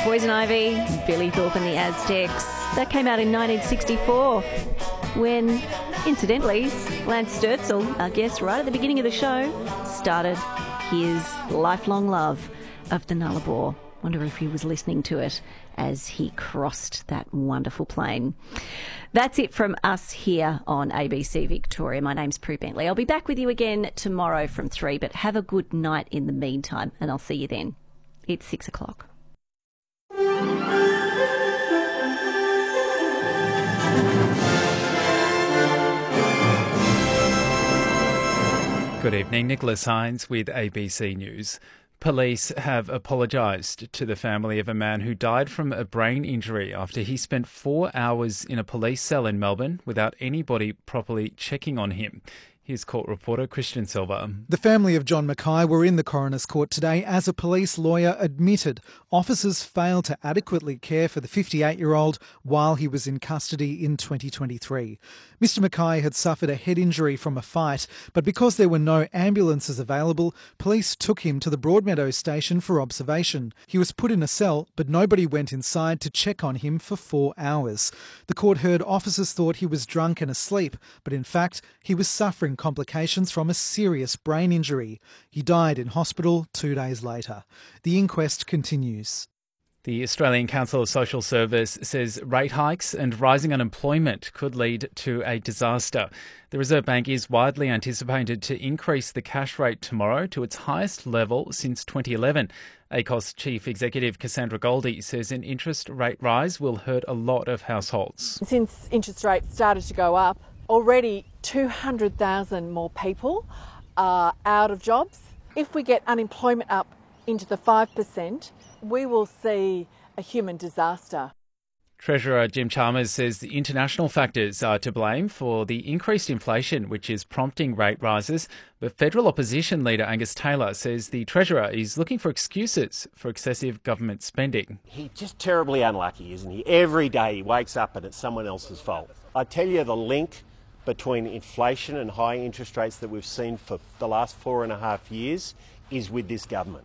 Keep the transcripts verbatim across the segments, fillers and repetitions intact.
Poison Ivy, Billy Thorpe and the Aztecs. That came out in nineteen sixty-four when, incidentally, Lance Sturzel, our guest right at the beginning of the show, started his lifelong love of the Nullarbor. Wonder if he was listening to it as he crossed that wonderful plain. That's it from us here on A B C Victoria. My name's Prue Bentley. I'll be back with you again tomorrow from three, but have a good night in the meantime, and I'll see you then. It's six o'clock. Good evening, Nicholas Hines with A B C News. Police have apologised to the family of a man who died from a brain injury after he spent four hours in a police cell in Melbourne without anybody properly checking on him. Here's court reporter Christian Silva. The family of John Mackay were in the coroner's court today as a police lawyer admitted officers failed to adequately care for the fifty-eight-year-old while he was in custody in twenty twenty-three. Mister Mackay had suffered a head injury from a fight, but because there were no ambulances available, police took him to the Broadmeadows station for observation. He was put in a cell, but nobody went inside to check on him for four hours. The court heard officers thought he was drunk and asleep, but in fact, he was suffering complications from a serious brain injury. He died in hospital two days later. The inquest continues. The Australian Council of Social Service says rate hikes and rising unemployment could lead to a disaster. The Reserve Bank is widely anticipated to increase the cash rate tomorrow to its highest level since twenty eleven. A C O S Chief Executive Cassandra Goldie says an interest rate rise will hurt a lot of households. Since interest rates started to go up, already two hundred thousand more people are out of jobs. If we get unemployment up into the five percent, we will see a human disaster. Treasurer Jim Chalmers says the international factors are to blame for the increased inflation, which is prompting rate rises. But federal opposition leader Angus Taylor says the Treasurer is looking for excuses for excessive government spending. He's just terribly unlucky, isn't he? Every day he wakes up and it's someone else's fault. I tell you, the link between inflation and high interest rates that we've seen for the last four and a half years is with this government.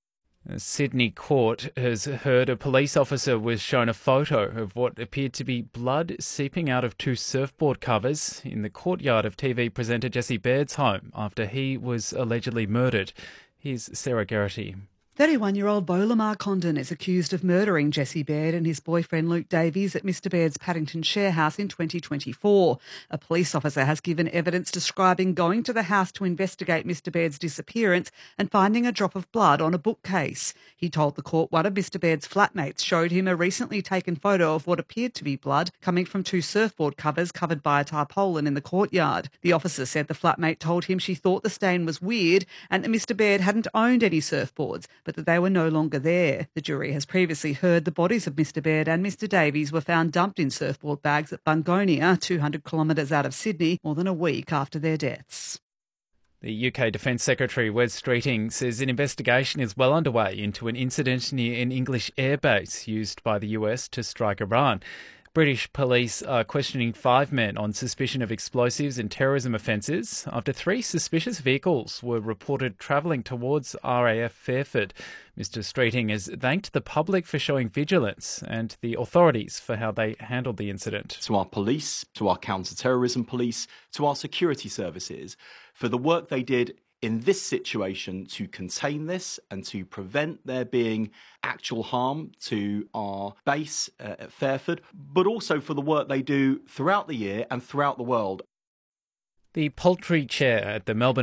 A Sydney court has heard a police officer was shown a photo of what appeared to be blood seeping out of two surfboard covers in the courtyard of T V presenter Jesse Baird's home after he was allegedly murdered. Here's Sarah Geraghty. thirty-one-year-old Beau Lamar Condon is accused of murdering Jesse Baird and his boyfriend Luke Davies at Mister Baird's Paddington share house in twenty twenty-four. A police officer has given evidence describing going to the house to investigate Mister Baird's disappearance and finding a drop of blood on a bookcase. He told the court one of Mister Baird's flatmates showed him a recently taken photo of what appeared to be blood coming from two surfboard covers covered by a tarpaulin in the courtyard. The officer said the flatmate told him she thought the stain was weird and that Mister Baird hadn't owned any surfboards, but that they were no longer there. The jury has previously heard the bodies of Mister Baird and Mister Davies were found dumped in surfboard bags at Bungonia, two hundred kilometres out of Sydney, more than a week after their deaths. The U K Defence Secretary Wes Streeting says an investigation is well underway into an incident near an English airbase used by the U S to strike Iran. British police are questioning five men on suspicion of explosives and terrorism offences after three suspicious vehicles were reported travelling towards R A F Fairford. Mister Streeting has thanked the public for showing vigilance and the authorities for how they handled the incident. To our police, to our counter-terrorism police, to our security services, for the work they did in this situation to contain this and to prevent there being actual harm to our base uh, at Fairford, but also for the work they do throughout the year and throughout the world. The poultry chair at the Melbourne